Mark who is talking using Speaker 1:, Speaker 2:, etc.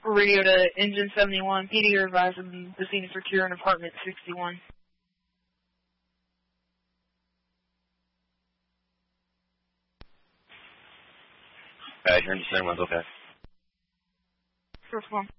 Speaker 1: Radio to Engine 71. PD are advising the scene is secure in apartment 61.
Speaker 2: Alright, you're in the same one's okay.
Speaker 1: First one.